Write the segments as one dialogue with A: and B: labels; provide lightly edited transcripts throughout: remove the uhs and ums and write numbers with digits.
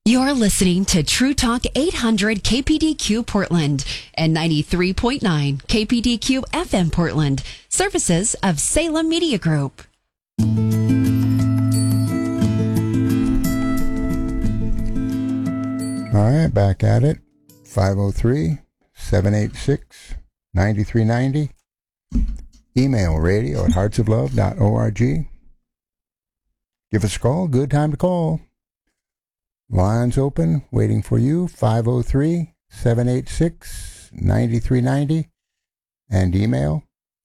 A: You're listening to True Talk 800 KPDQ Portland and 93.9 KPDQ FM Portland, services of Salem Media Group.
B: All right, back at it. 503-786-9390. Email radio@heartsoflove.org. Give us a call. Good time to call. Lines open, waiting for you. 503-786-9390. And email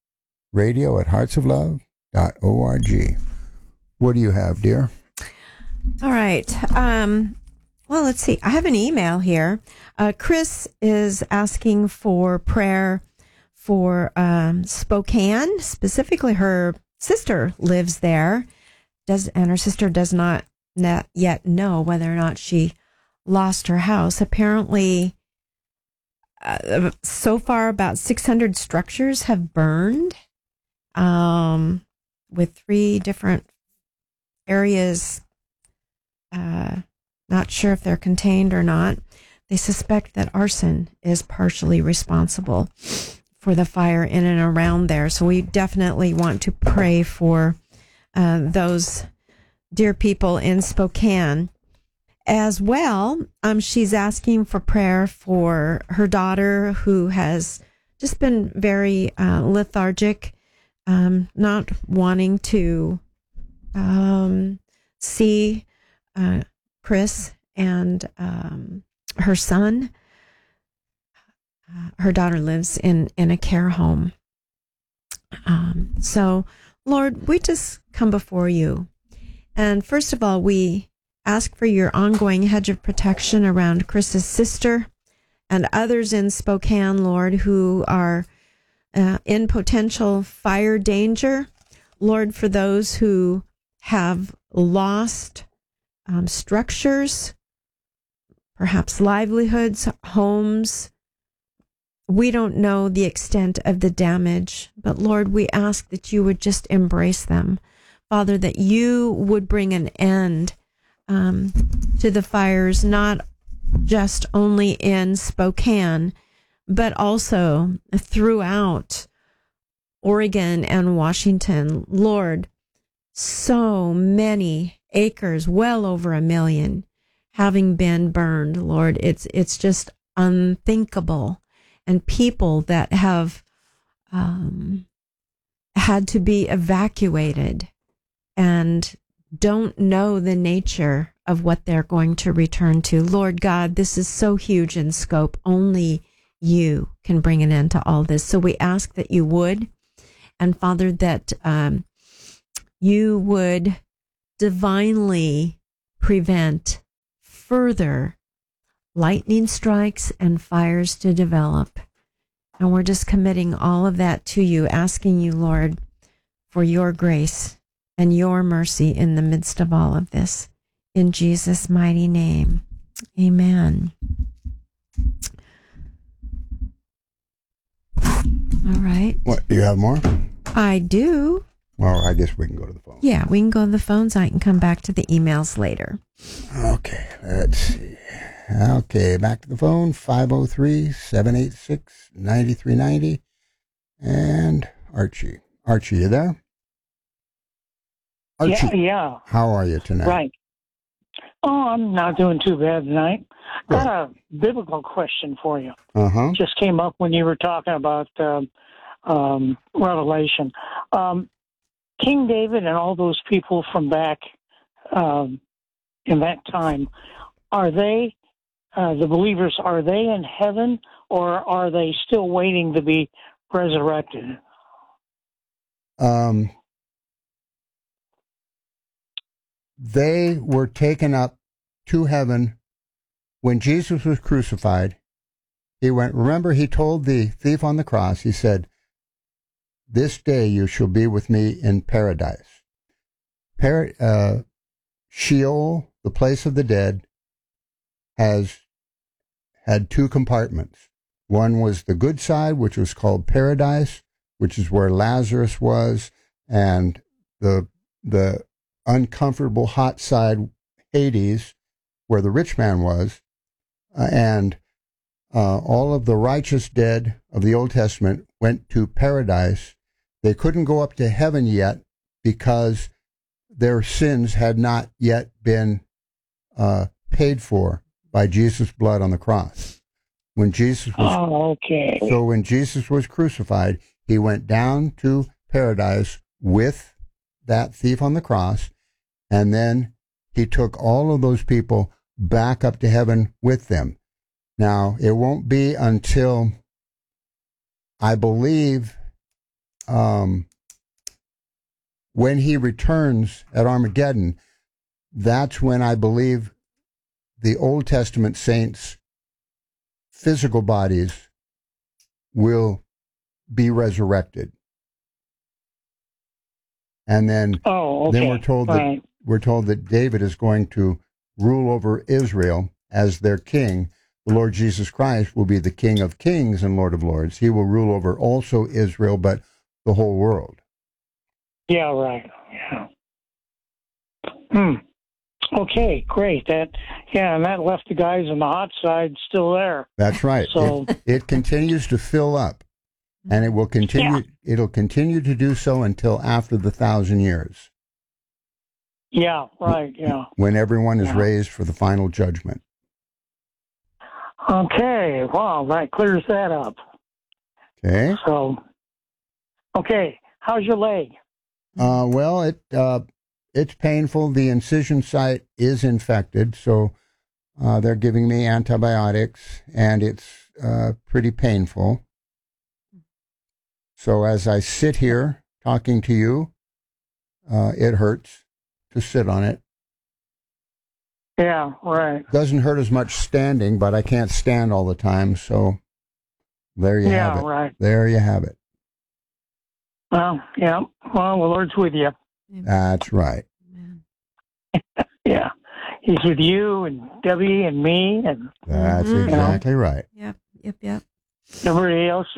B: radio@heartsoflove.org. What do you have, dear?
C: All right. Well, let's see. I have an email here. Chris is asking for prayer for Spokane. Specifically, her sister lives there, and her sister does not yet know whether or not she lost her house. Apparently, so far, about 600 structures have burned, with 3 different areas. Not sure if they're contained or not. They suspect that arson is partially responsible for the fire in and around there. So we definitely want to pray for those dear people in Spokane. As well, she's asking for prayer for her daughter, who has just been very lethargic, not wanting to see Chris and her son. Her daughter lives in a care home. So, Lord, we just come before you. And first of all, we ask for your ongoing hedge of protection around Chris's sister and others in Spokane, Lord, who are in potential fire danger. Lord, for those who have lost structures, perhaps livelihoods, homes. We don't know the extent of the damage, but Lord, we ask that you would just embrace them. Father, that you would bring an end to the fires, not just only in Spokane, but also throughout Oregon and Washington. Lord, so many acres, well over 1 million, having been burned, Lord. It's just unthinkable. And people that have had to be evacuated and don't know the nature of what they're going to return to. Lord God, this is so huge in scope. Only you can bring an end to all this. So we ask that you would, and Father, that you would divinely prevent further lightning strikes and fires to develop. And we're just committing all of that to you, asking you, Lord, for your grace and your mercy in the midst of all of this. In Jesus' mighty name, amen. All right.
B: What, do you have more?
C: I do.
B: Well, I guess we can go to the phone.
C: Yeah, we can go to the phones. I can come back to the emails later.
B: Okay, let's see. Okay, back to the phone, 503-786-9390. And Archie. Archie, you there? Archie,
D: yeah.
B: How are you tonight?
D: Right. Oh, I'm not doing too bad tonight. Got a biblical question for you.
B: Uh-huh.
D: Just came up when you were talking about Revelation. King David and all those people from back in that time, are they, the believers, are they in heaven, or are they still waiting to be resurrected?
B: They were taken up to heaven when Jesus was crucified. He went, remember, he told the thief on the cross, he said, "This day you shall be with me in paradise." Sheol, the place of the dead, has had 2 compartments. One was the good side, which was called paradise, which is where Lazarus was, and the uncomfortable hot side, Hades, where the rich man was, and all of the righteous dead of the Old Testament went to paradise. They couldn't go up to heaven yet because their sins had not yet been paid for by Jesus' blood on the cross. When Jesus was,
D: okay.
B: So when Jesus was crucified, he went down to paradise with that thief on the cross, and then he took all of those people back up to heaven with them. Now, it won't be until, I believe, when he returns at Armageddon, that's when I believe the Old Testament saints' physical bodies will be resurrected. And then, then we're told that David is going to rule over Israel as their king. The Lord Jesus Christ will be the King of Kings and Lord of Lords. He will rule over also Israel, but the whole world.
D: Yeah, right. Yeah. Okay, great. And that left the guys on the hot side still there.
B: That's right.
D: So
B: it continues to fill up, and it will continue. Yeah. It'll continue to do so until after the 1,000 years.
D: Yeah, right. Yeah.
B: When everyone is raised for the final judgment.
D: Okay. Well, that clears that up.
B: Okay.
D: So, okay. How's your leg?
B: Well, it's painful. The incision site is infected, so they're giving me antibiotics, and it's pretty painful. So as I sit here talking to you, it hurts to sit on it.
D: Yeah, right.
B: Doesn't hurt as much standing, but I can't stand all the time, so there you have it.
D: Yeah, right.
B: There you have it.
D: Well, yeah. Well, the Lord's with you.
B: That's right.
D: Yeah. He's with you and Debbie and me. And
B: that's exactly right.
C: Yep.
D: Everybody else.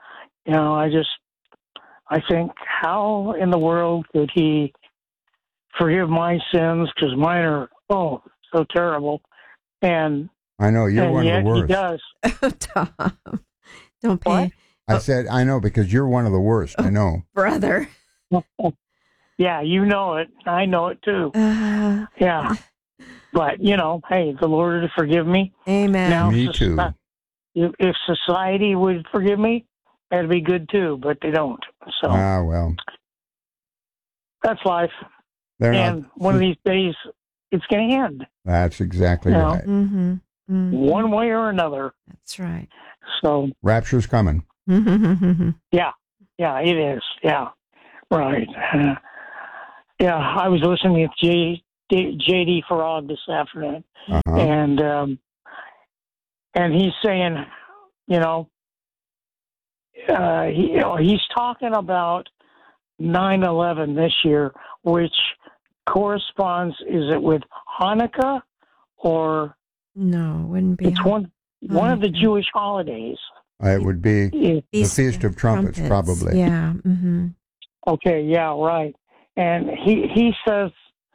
D: I think, how in the world could he forgive my sins? Because mine are, so terrible. And
B: I know, you're one of the worst.
D: He does.
C: Tom, don't pay.
D: What?
B: I said, I know, because you're one of the worst. I know.
C: Brother.
D: Yeah, you know it. I know it too. Yeah. But, hey, the Lord would forgive me.
C: Amen.
D: Now,
B: me too.
D: If society would forgive me, that'd be good too, but they don't. So
B: well.
D: That's life. And one of these days, it's going to end.
B: That's exactly right.
C: Mm-hmm. Mm-hmm.
D: One way or another.
C: That's right.
B: So Rapture's coming.
D: Yeah, it is. Yeah, right. I was listening to J.D. Farag this afternoon, and he's saying, he's talking about 9/11 this year, which corresponds, is it with Hanukkah or?
C: No, it wouldn't be.
D: It's one of the Jewish holidays.
B: It would be the Feast of Trumpets, probably.
C: Yeah. Mm-hmm.
D: Okay. Yeah. Right. And he says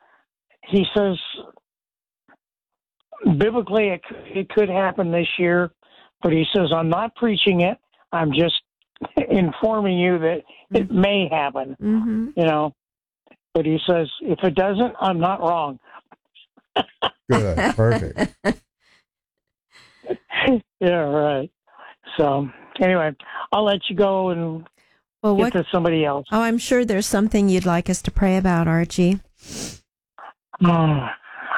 D: biblically it could happen this year, but he says, I'm not preaching it. I'm just informing you that it may happen.
C: Mm-hmm.
D: But he says, if it doesn't, I'm not wrong.
B: Good. Perfect.
D: Yeah, right. So, anyway, I'll let you go and get to somebody else.
C: Oh, I'm sure there's something you'd like us to pray about, Archie.
D: Well,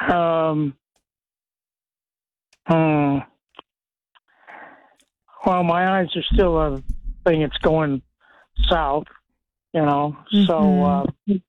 D: my eyes are still a thing. It's going south, So,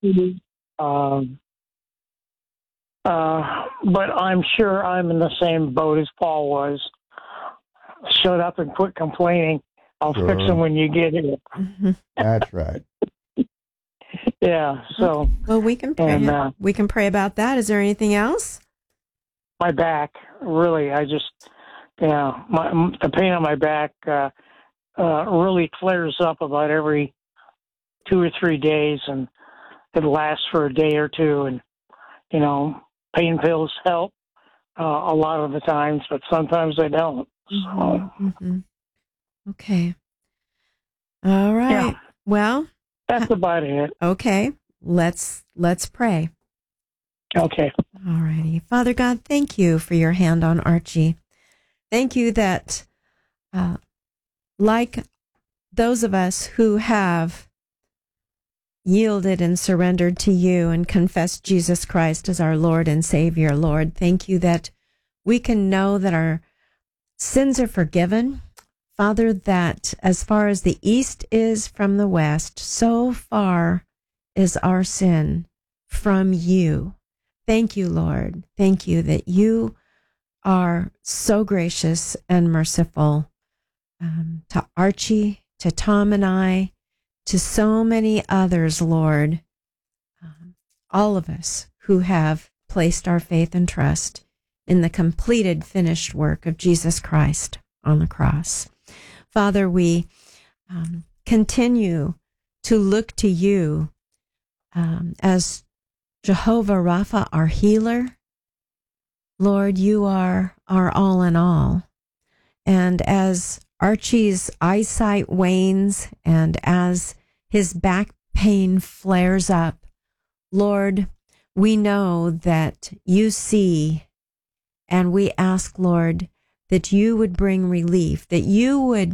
D: but I'm sure I'm in the same boat as Paul was. Shut up and quit complaining. I'll fix them when you get here.
B: That's right.
D: Yeah. So.
C: Well, we can pray. We can pray about that. Is there anything else?
D: My back, really. I just, the pain on my back really flares up about every 2 or 3 days, and it lasts for a day or two. And pain pills help, a lot of the times, but sometimes they don't. So,
C: Mm-hmm. Okay. All right.
D: Yeah.
C: Well,
D: that's about it.
C: okay. Let's pray.
D: Okay.
C: All righty. Father God, thank you for your hand on Archie. Thank you that, like those of us who have yielded and surrendered to you and confessed Jesus Christ as our Lord and Savior, Lord, thank you that we can know that our sins are forgiven. Father, that as far as the east is from the west, so far is our sin from you. Thank you, Lord. Thank you that you are so gracious and merciful to Archie, to Tom and I, to so many others, Lord, all of us who have placed our faith and trust in the completed, finished work of Jesus Christ on the cross. Father, we continue to look to you as Jehovah Rapha, our healer. Lord, you are our all in all. And as Archie's eyesight wanes and as his back pain flares up, Lord, we know that you see, and we ask, Lord, that you would bring relief, that you would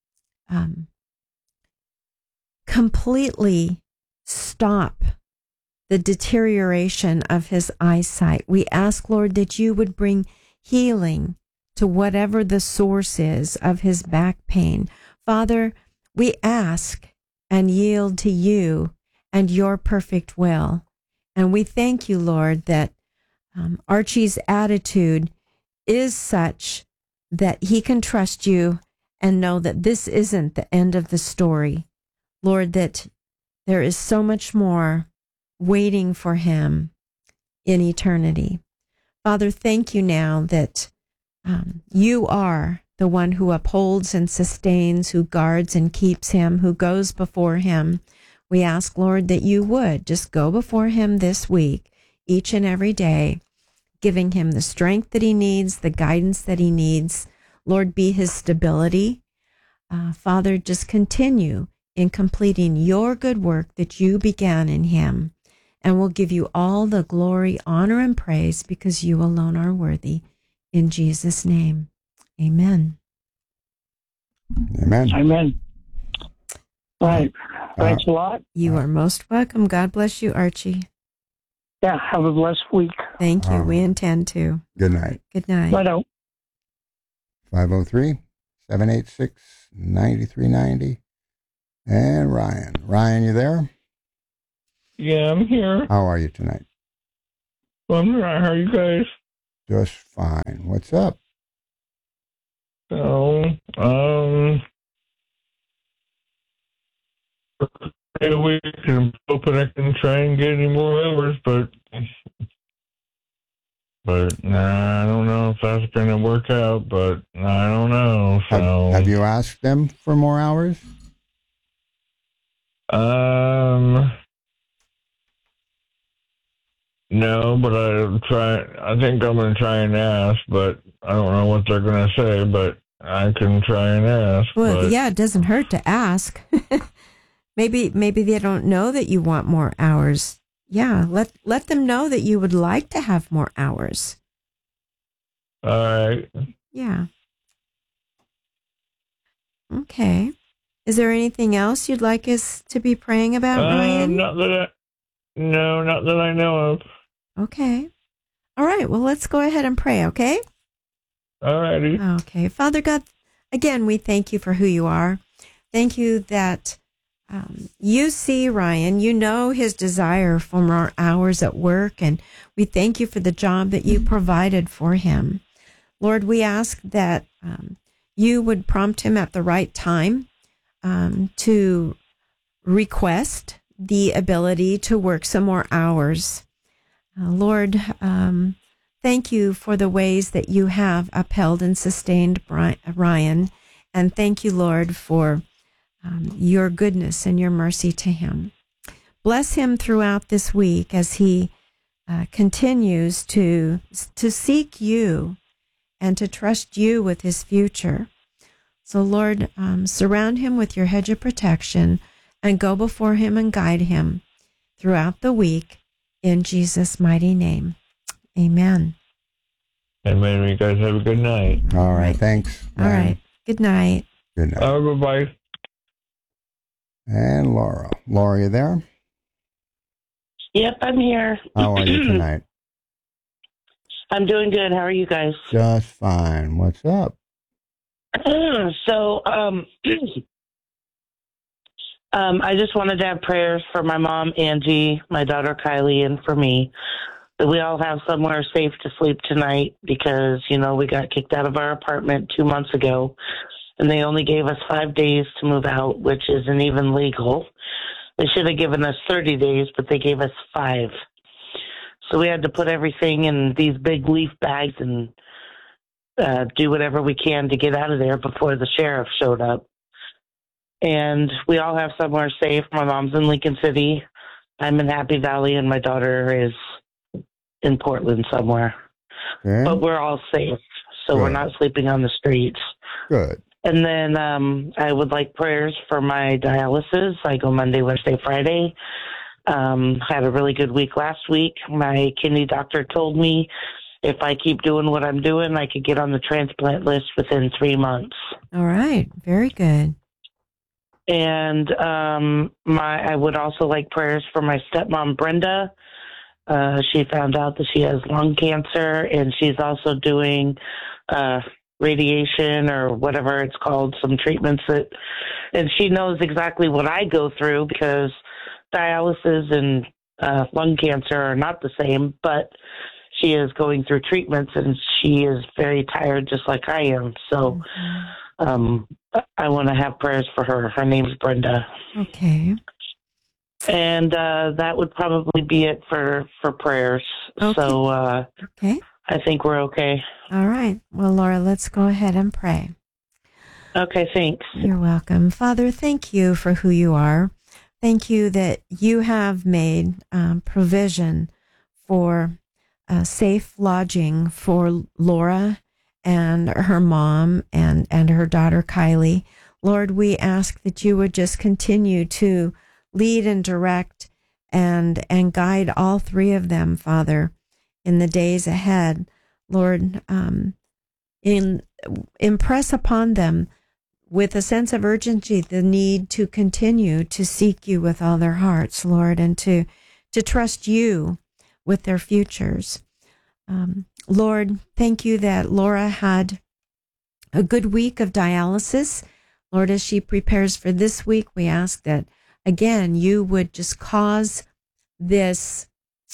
C: completely stop the deterioration of his eyesight. We ask, Lord, that you would bring healing to whatever the source is of his back pain. Father, we ask and yield to you and your perfect will. And we thank you, Lord, that Archie's attitude is such that he can trust you and know that this isn't the end of the story. Lord, that there is so much more waiting for him in eternity. Father, thank you now that you are the one who upholds and sustains, who guards and keeps him, who goes before him. We ask, Lord, that you would just go before him this week, each and every day, giving him the strength that he needs, the guidance that he needs. Lord, be his stability. Father, just continue in completing your good work that you began in him. And we'll give you all the glory, honor, and praise because you alone are worthy. In Jesus' name, amen.
B: Amen.
D: Amen. Right. Thanks a lot.
C: You are most welcome. God bless you, Archie.
D: Yeah, have a blessed week.
C: Thank you. We intend to.
B: Good night.
C: Good night.
D: Bye-bye.
B: 503-786-9390. And Ryan. Ryan, you there?
E: Yeah, I'm here.
B: How are you tonight?
E: Well, I'm all right. How are you guys?
B: Just fine. What's up?
E: So, a week, I'm hoping I can try and get any more hours, but nah, I don't know if that's going to work out, but I don't know. So,
B: Have you asked them for more hours?
E: No, but I think I'm going to try and ask, but I don't know what they're going to say, but I can try and ask.
C: Well, yeah, it doesn't hurt to ask. Maybe they don't know that you want more hours. Yeah, let them know that you would like to have more hours.
E: All right.
C: Yeah. Okay. Is there anything else you'd like us to be praying about, Ryan?
E: Not that I know of.
C: Okay. All right. Well, let's go ahead and pray, okay?
E: All righty.
C: Okay. Father God, again, we thank you for who you are. Thank you that you see Ryan. You know his desire for more hours at work, and we thank you for the job that you provided for him. Lord, we ask that you would prompt him at the right time to request the ability to work some more hours. Lord, thank you for the ways that you have upheld and sustained Ryan. And thank you, Lord, for your goodness and your mercy to him. Bless him throughout this week as he continues to seek you and to trust you with his future. So, Lord, surround him with your hedge of protection and go before him and guide him throughout the week in Jesus' mighty name. Amen.
E: Amen. You guys have a good night.
B: All right. Thanks.
C: All right. Good night.
B: Good night.
E: Bye-bye.
B: And Laura. Laura, you there?
F: Yep, I'm here.
B: How are you tonight?
F: I'm doing good. How are you guys?
B: Just fine. What's up?
F: So, I just wanted to have prayers for my mom, Angie, my daughter, Kylie, and for me, that we all have somewhere safe to sleep tonight because, we got kicked out of our apartment 2 months ago, and they only gave us 5 days to move out, which isn't even legal. They should have given us 30 days, but they gave us 5. So we had to put everything in these big leaf bags and do whatever we can to get out of there before the sheriff showed up. And we all have somewhere safe. My mom's in Lincoln City. I'm in Happy Valley, and my daughter is in Portland somewhere.
B: Okay.
F: But we're all safe, so we're not sleeping on the streets.
B: Good.
F: And then I would like prayers for my dialysis. I go Monday, Wednesday, Friday. Had a really good week last week. My kidney doctor told me if I keep doing what I'm doing, I could get on the transplant list within 3 months.
C: All right. Very good.
F: And I would also like prayers for my stepmom, Brenda. She found out that she has lung cancer, and she's also doing radiation or whatever it's called, some treatments and she knows exactly what I go through because dialysis and lung cancer are not the same, but she is going through treatments and she is very tired just like I am. So I want to have prayers for her. Her name's Brenda.
C: Okay.
F: And that would probably be it for prayers.
C: Okay.
F: So
C: okay.
F: I think we're okay.
C: All right. Well, Laura, let's go ahead and pray.
F: Okay, thanks.
C: You're welcome. Father, thank you for who you are. Thank you that you have made provision for safe lodging for Laura and her mom and her daughter, Kylie. Lord, we ask that you would just continue to lead and direct and guide all 3 of them, Father, in the days ahead. Lord, impress upon them with a sense of urgency the need to continue to seek you with all their hearts, Lord, and to trust you with their futures. Lord, thank you that Laura had a good week of dialysis. Lord, as she prepares for this week, we ask that, again, you would just cause this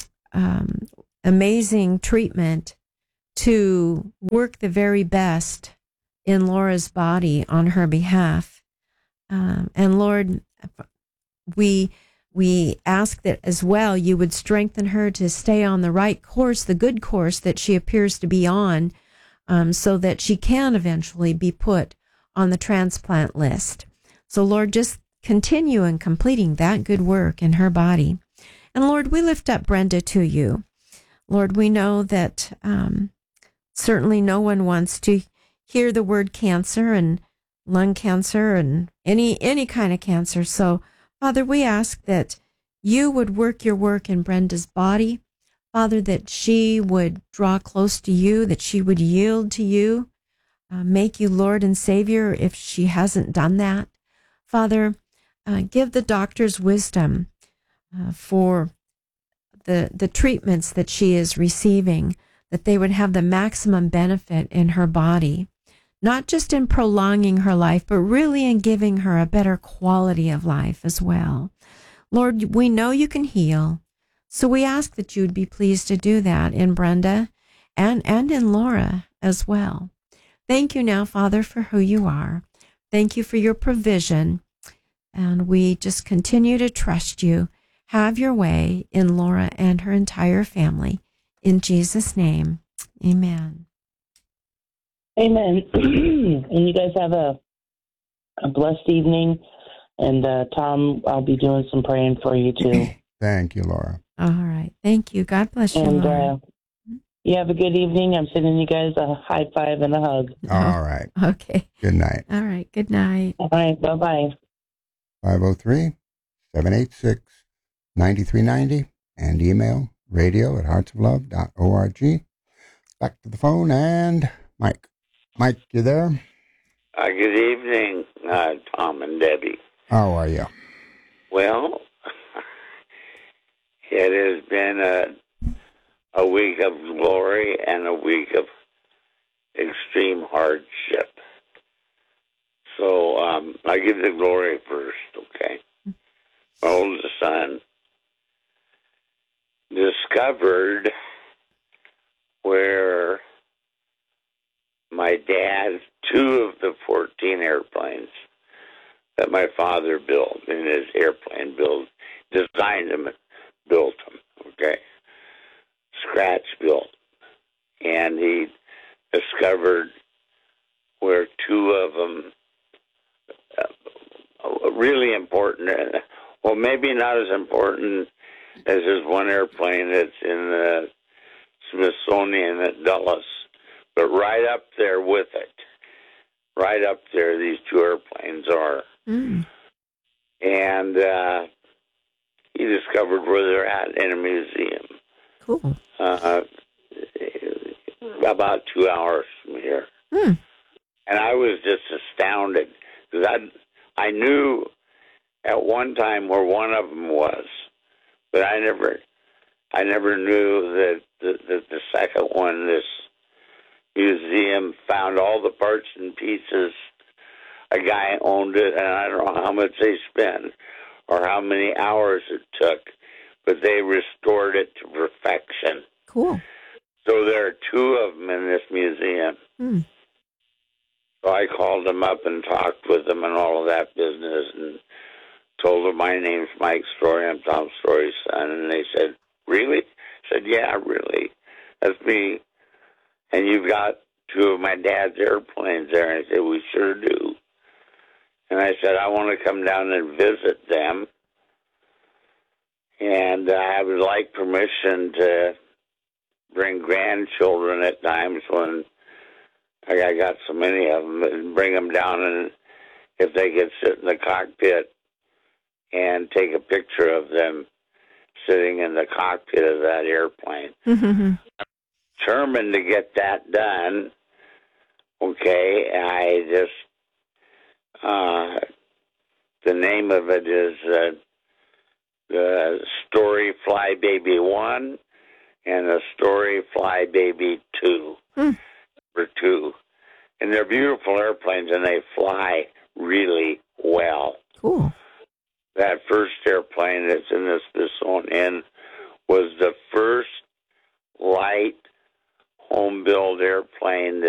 C: amazing treatment to work the very best in Laura's body on her behalf. And Lord, we ask that as well you would strengthen her to stay on the right course, the good course that she appears to be on, so that she can eventually be put on the transplant list. So Lord, just continue in completing that good work in her body. And Lord, we lift up Brenda to you. Lord, we know that certainly no one wants to hear the word cancer and lung cancer and any kind of cancer. So, Father, we ask that you would work your work in Brenda's body. Father, that she would draw close to you, that she would yield to you, make you Lord and Savior if she hasn't done that. Father, give the doctors wisdom for the treatments that she is receiving, that they would have the maximum benefit in her body, not just in prolonging her life, but really in giving her a better quality of life as well. Lord, we know you can heal, so we ask that you would be pleased to do that in Brenda and in Laura as well. Thank you now, Father, for who you are. Thank you for your provision, and we just continue to trust you. Have your way in Laura and her entire family. In Jesus' name, amen.
F: Amen. And you guys have a blessed evening. And Tom, I'll be doing some praying for you too.
B: Thank you, Laura.
C: All right. Thank you. God bless you,
F: And
C: Lauren.
F: you have a good evening. I'm sending you guys a high five and a hug.
B: All right.
C: Okay.
B: Good night.
C: All right. Good night.
F: All right. Bye-bye.
B: 503-786-9390 and email radio@heartsoflove.org. Back to the phone and Mike. Mike, you there?
G: Good evening, Tom and Debbie.
B: How are you?
G: Well, it has been a week of glory and a week of extreme hardship. So I give the glory first, okay? My oldest son discovered where my dad, 2 of the 14 airplanes that my father built in his airplane build, designed them and built them, okay? Scratch built. And he discovered where 2 of them, really important, well, maybe not as important as his one airplane that's in the Smithsonian at Dulles, but right up there with it. Right up there, these 2 airplanes are.
C: Mm.
G: And he discovered where they're at in a museum.
C: Cool.
G: About 2 hours from here.
C: Mm.
G: And I was just astounded because I knew at one time where one of them was, but I never knew that the second one, this museum, found all the parts and pieces. A guy owned it, and I don't know how much they spent or how many hours it took, but they restored it to perfection.
C: Cool.
G: So there are 2 of them in this museum.
C: Mm.
G: So I called them up and talked with them and all of that business and told them my name's Mike Story, I'm Tom Story's son. And they said, really? I said, yeah, really. That's me. And you've got 2 of my dad's airplanes there. And I said, we sure do. And I said, I want to come down and visit them. And I would like permission to bring grandchildren at times when I got so many of them, and bring them down, and if they could sit in the cockpit and take a picture of them sitting in the cockpit of that airplane.
C: Mm-hmm.
G: Determined to get that done. Okay, I just, the name of it is the Story Fly Baby 1 and the Story Fly Baby 2.
C: Mm.
G: Number 2. And they're beautiful airplanes, and they fly really well.
C: Cool.
G: That first airplane that's in the Smithsonian was the first light home-built airplane